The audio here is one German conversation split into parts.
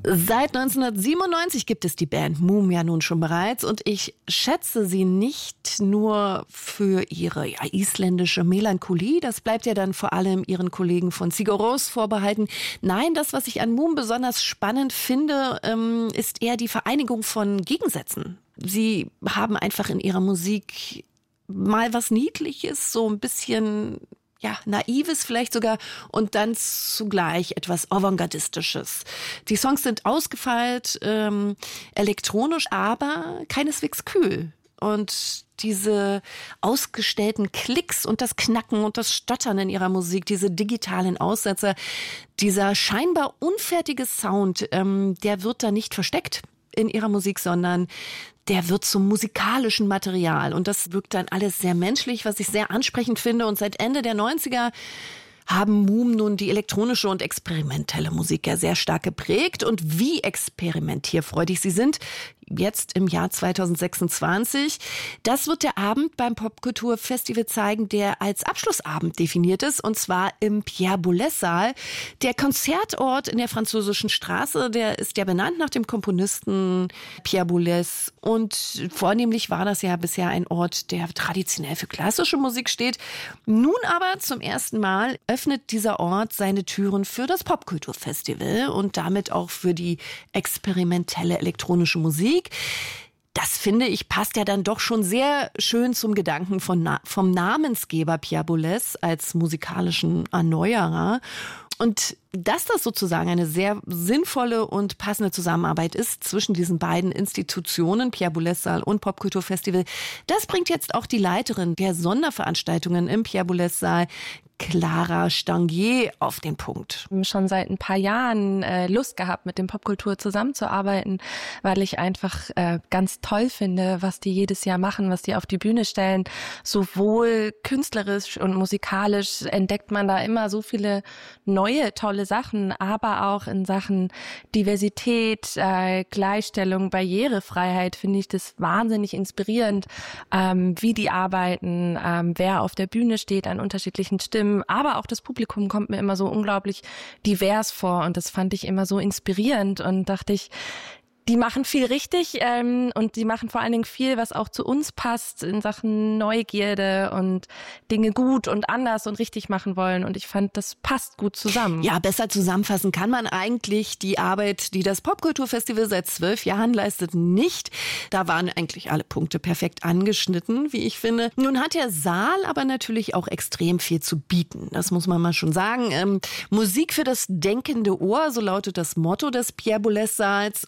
Seit 1997 gibt es die Band Moom ja nun schon bereits und ich schätze sie nicht nur für ihre isländische Melancholie, das bleibt ja dann vor allem ihren Kollegen von Sigur Rós vorbehalten. Nein, das, was ich an Moom besonders spannend finde, ist eher die Vereinigung von Gegensätzen. Sie haben einfach in ihrer Musik mal was Niedliches, so ein bisschen Naives vielleicht sogar und dann zugleich etwas Avantgardistisches. Die Songs sind ausgefeilt, elektronisch, aber keineswegs kühl. Und diese ausgestellten Klicks und das Knacken und das Stottern in ihrer Musik, diese digitalen Aussetzer, dieser scheinbar unfertige Sound, der wird da nicht versteckt in ihrer Musik, sondern der wird zum musikalischen Material. Und das wirkt dann alles sehr menschlich, was ich sehr ansprechend finde. Und seit Ende der 90er haben Moom nun die elektronische und experimentelle Musik ja sehr stark geprägt. Und wie experimentierfreudig sie sind, jetzt im Jahr 2026. Das wird der Abend beim Popkulturfestival zeigen, der als Abschlussabend definiert ist, und zwar im Pierre Boulez-Saal. Der Konzertort in der Französischen Straße, der ist ja benannt nach dem Komponisten Pierre Boulez. Und vornehmlich war das ja bisher ein Ort, der traditionell für klassische Musik steht. Nun aber zum ersten Mal öffnet dieser Ort seine Türen für das Popkulturfestival und damit auch für die experimentelle elektronische Musik. Das, finde ich, passt ja dann doch schon sehr schön zum Gedanken vom Namensgeber Pierre Boulez als musikalischen Erneuerer. Und dass das sozusagen eine sehr sinnvolle und passende Zusammenarbeit ist zwischen diesen beiden Institutionen, Pierre Boulez-Saal und Popkulturfestival, das bringt jetzt auch die Leiterin der Sonderveranstaltungen im Pierre Boulez-Saal, Clara Stangier, auf den Punkt. Ich habe schon seit ein paar Jahren Lust gehabt, mit dem Popkultur zusammenzuarbeiten, weil ich einfach ganz toll finde, was die jedes Jahr machen, was die auf die Bühne stellen. Sowohl künstlerisch und musikalisch entdeckt man da immer so viele neue, tolle Sachen, aber auch in Sachen Diversität, Gleichstellung, Barrierefreiheit finde ich das wahnsinnig inspirierend, wie die arbeiten, wer auf der Bühne steht an unterschiedlichen Stimmen. Aber auch das Publikum kommt mir immer so unglaublich divers vor und das fand ich immer so inspirierend und dachte ich, die machen viel richtig und die machen vor allen Dingen viel, was auch zu uns passt in Sachen Neugierde und Dinge gut und anders und richtig machen wollen. Und ich fand, das passt gut zusammen. Ja, besser zusammenfassen kann man eigentlich die Arbeit, die das Popkulturfestival seit 12 Jahren leistet, nicht. Da waren eigentlich alle Punkte perfekt angeschnitten, wie ich finde. Nun hat der Saal aber natürlich auch extrem viel zu bieten. Das muss man mal schon sagen. Musik für das denkende Ohr, so lautet das Motto des Pierre Boulez-Saals.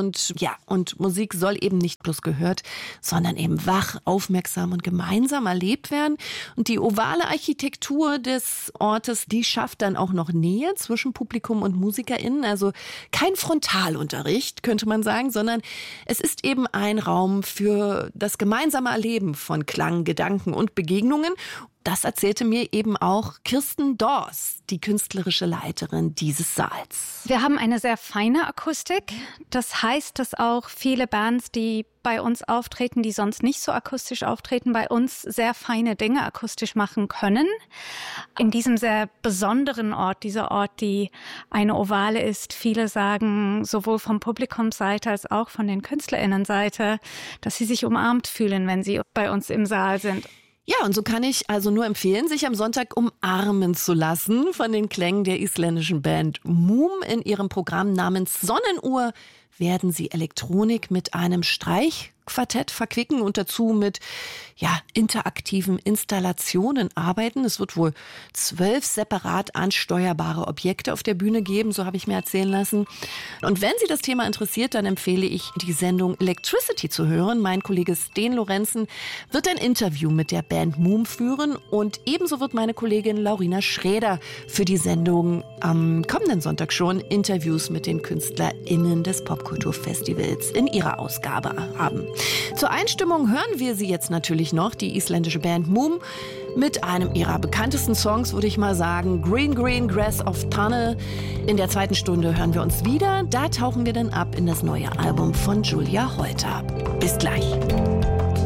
Und Musik soll eben nicht bloß gehört, sondern eben wach, aufmerksam und gemeinsam erlebt werden. Und die ovale Architektur des Ortes, die schafft dann auch noch Nähe zwischen Publikum und MusikerInnen. Also kein Frontalunterricht, könnte man sagen, sondern es ist eben ein Raum für das gemeinsame Erleben von Klang, Gedanken und Begegnungen. Das erzählte mir eben auch Kirsten Dors, die künstlerische Leiterin dieses Saals. Wir haben eine sehr feine Akustik. Das heißt, dass auch viele Bands, die bei uns auftreten, die sonst nicht so akustisch auftreten, bei uns sehr feine Dinge akustisch machen können. In diesem sehr besonderen Ort, dieser Ort, die eine Ovale ist, viele sagen, sowohl vom Publikumsseite als auch von den KünstlerInnenseite, dass sie sich umarmt fühlen, wenn sie bei uns im Saal sind. Ja, und so kann ich also nur empfehlen, sich am Sonntag umarmen zu lassen von den Klängen der isländischen Band Moom. In ihrem Programm namens Sonnenuhr werden sie Elektronik mit einem Streichquartett verquicken und dazu mit interaktiven Installationen arbeiten. Es wird wohl 12 separat ansteuerbare Objekte auf der Bühne geben, so habe ich mir erzählen lassen. Und wenn Sie das Thema interessiert, dann empfehle ich, die Sendung Electricity zu hören. Mein Kollege Sten Lorenzen wird ein Interview mit der Band Moom führen und ebenso wird meine Kollegin Laurina Schräder für die Sendung am kommenden Sonntag schon Interviews mit den KünstlerInnen des Popkulturfestivals in ihrer Ausgabe haben. Zur Einstimmung hören wir sie jetzt natürlich noch, die isländische Band Moom, mit einem ihrer bekanntesten Songs, würde ich mal sagen, Green Green Grass of Tunnel. In der zweiten Stunde hören wir uns wieder. Da tauchen wir dann ab in das neue Album von Julia Holter. Bis gleich.